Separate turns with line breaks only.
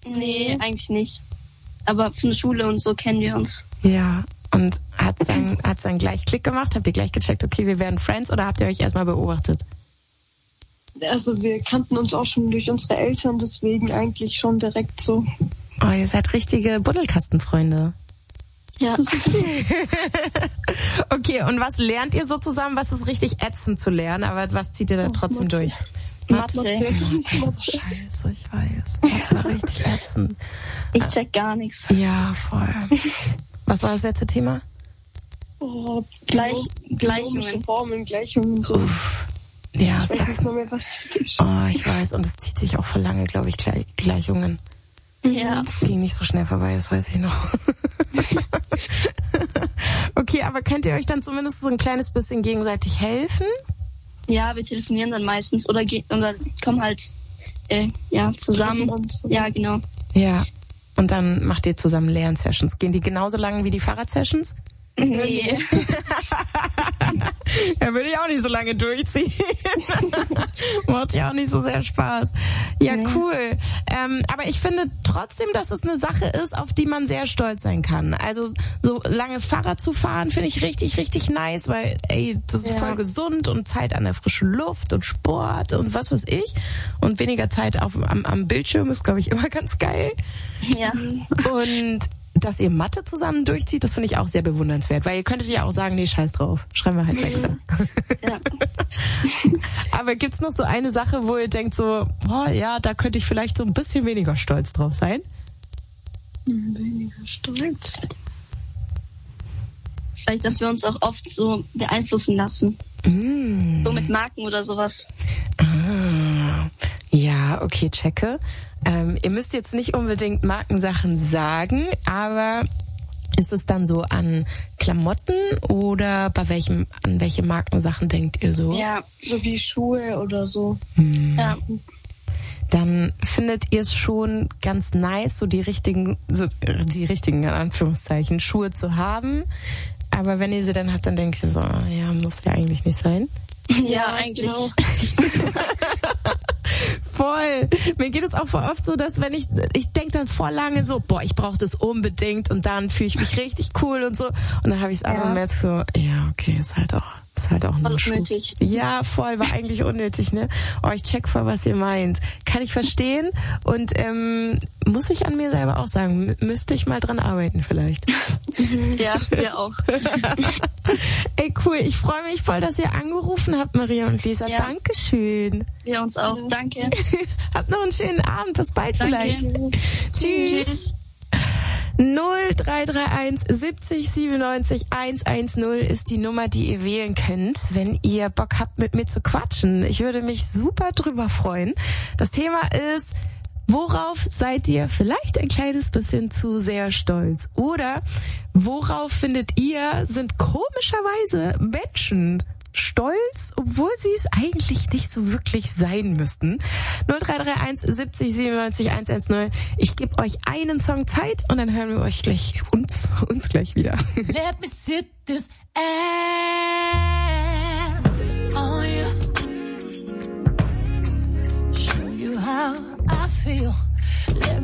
Nee, eigentlich nicht. Aber von der Schule und so kennen wir uns.
Ja, und hat's dann gleich Klick gemacht? Habt ihr gleich gecheckt, okay, wir werden Friends, oder habt ihr euch erstmal beobachtet?
Also wir kannten uns auch schon durch unsere Eltern, deswegen eigentlich schon direkt so.
Oh, ihr seid richtige Buddelkastenfreunde.
Ja.
Okay, und was lernt ihr so zusammen? Was ist richtig ätzend zu lernen, aber was zieht ihr da trotzdem
Mathe.
durch?
Mathe.
Das ist so scheiße, ich weiß. Das war richtig ätzend.
Ich check gar nichts.
Ja, voll. Was war das letzte Thema?
Oh,
Gleichungen.
Formeln, Gleichungen. So.
Uff. Ja,
Ich weiß nicht mehr, was das ist.
oh, ich weiß. Und es zieht sich auch für lange, glaube ich, Gleichungen.
Ja.
Das ging nicht so schnell vorbei, das weiß ich noch. Okay, aber könnt ihr euch dann zumindest so ein kleines bisschen gegenseitig helfen?
Ja, wir telefonieren dann meistens oder dann kommen halt zusammen.
Und so.
Ja, genau.
Ja. Und dann macht ihr zusammen Lernsessions. Gehen die genauso lang wie die Fahrradsessions?
Nee.
Ja, würde ich auch nicht so lange durchziehen. Macht ja auch nicht so sehr Spaß. Ja, cool. Aber ich finde trotzdem, dass es eine Sache ist, auf die man sehr stolz sein kann. Also so lange Fahrrad zu fahren, finde ich richtig, richtig nice, weil das ist voll gesund und Zeit an der frischen Luft und Sport und was weiß ich. Und weniger Zeit am Bildschirm ist, glaube ich, immer ganz geil.
Ja.
Und dass ihr Mathe zusammen durchzieht, das finde ich auch sehr bewundernswert, weil ihr könntet ja auch sagen, nee, scheiß drauf, schreiben wir halt Sechser.
Ja.
Aber gibt's noch so eine Sache, wo ihr denkt so, oh ja, da könnte ich vielleicht so ein bisschen weniger stolz drauf sein?
Weniger stolz.
Vielleicht, dass wir uns auch oft so beeinflussen lassen. So mit Marken oder sowas.
Ja, okay, checke. Ihr müsst jetzt nicht unbedingt Markensachen sagen, aber ist es dann so an Klamotten oder an welche Markensachen denkt ihr so?
Ja, so wie Schuhe oder so.
Ja.
Dann findet ihr es schon ganz nice, so die richtigen in Anführungszeichen Schuhe zu haben. Aber wenn ihr sie dann habt, dann denkt ihr so, ja, muss ja eigentlich nicht sein.
Ja, eigentlich.
Genau.
Voll. Mir geht es auch voll oft so, dass wenn ich denke dann vor lange so, boah, ich brauche das unbedingt und dann fühle ich mich richtig cool und so. Und dann habe ich es an und merke so, ja, okay, ist halt auch ein Schuh.
Unnötig.
Ja, voll, war eigentlich unnötig, ne? Oh, ich check voll, was ihr meint. Kann ich verstehen und muss ich an mir selber auch sagen, müsste ich mal dran arbeiten vielleicht.
Ja, wir auch.
Ey, cool, ich freue mich voll, dass ihr angerufen habt, Maria und Lisa.
Ja.
Dankeschön.
Wir uns auch. Danke.
Habt noch einen schönen Abend, bis bald vielleicht.
Danke.
Tschüss. 0331 70 97 110 ist die Nummer, die ihr wählen könnt, wenn ihr Bock habt, mit mir zu quatschen. Ich würde mich super drüber freuen. Das Thema ist, worauf seid ihr vielleicht ein kleines bisschen zu sehr stolz? Oder worauf findet ihr, sind komischerweise Menschen stolz, obwohl sie es eigentlich nicht so wirklich sein müssten? 0331 70 97 110. Ich gebe euch einen Song Zeit und dann hören wir euch gleich uns gleich wieder.
Let me sit this ass on you. Show you how I feel.